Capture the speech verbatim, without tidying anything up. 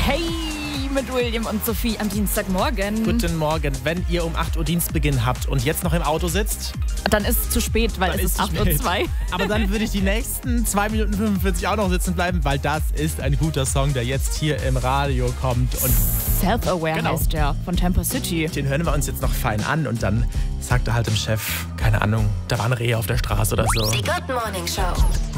Hey, mit William und Sophie am Dienstagmorgen. Guten Morgen. Wenn ihr um acht Uhr Dienstbeginn habt und jetzt noch im Auto sitzt, dann ist es zu spät, weil dann es ist acht Uhr zwei. Aber dann würde ich die nächsten zwei Minuten fünfundvierzig auch noch sitzen bleiben, weil das ist ein guter Song, der jetzt hier im Radio kommt. Und Self-Aware genau. heißt der, von Tampa City. Den hören wir uns jetzt noch fein an und dann sagt er halt dem Chef, keine Ahnung, da war ein Reh auf der Straße oder so. Die Good Morning Show.